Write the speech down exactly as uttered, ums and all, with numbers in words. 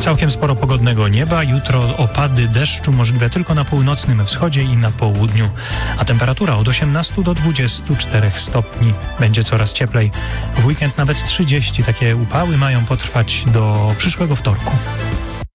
Całkiem sporo pogodnego nieba. Jutro opady deszczu możliwe tylko na północnym wschodzie i na południu. A temperatura od osiemnastu do dwudziestu czterech stopni. Będzie coraz cieplej. W weekend nawet trzydzieści. Takie upały mają potrwać do przyszłego wtorku.